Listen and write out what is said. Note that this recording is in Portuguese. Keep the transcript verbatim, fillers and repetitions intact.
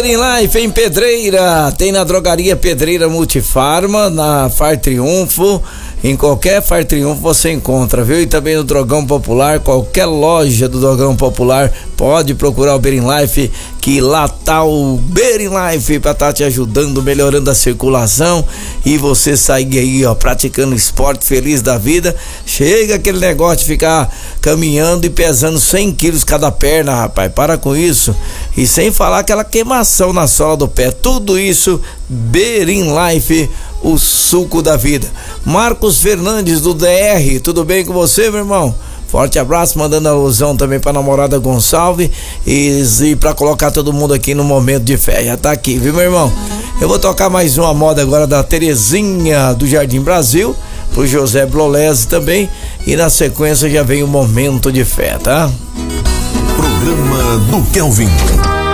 Bering Life em Pedreira, tem na drogaria Pedreira Multifarma, na Far Triunfo, em qualquer Far Triunfo você encontra, viu? E também no Drogão Popular, qualquer loja do Drogão Popular, pode procurar o Bering Life, que lá tá o Bering Life pra tá te ajudando, melhorando a circulação e você sair aí, ó, praticando esporte, feliz da vida. Chega aquele negócio de ficar caminhando e pesando cem quilos cada perna, rapaz, para com isso. E sem falar aquela queimação na sola do pé, tudo isso, Bering Life, o suco da vida. Marcos Fernandes do D R, tudo bem com você, meu irmão? Forte abraço, mandando alusão também pra namorada Gonçalves e, e pra colocar todo mundo aqui no momento de fé. Já tá aqui, viu, meu irmão? Eu vou tocar mais uma moda agora da Terezinha do Jardim Brasil, pro José Blolese também, e na sequência já vem o momento de fé, tá? Programa do Kelvin.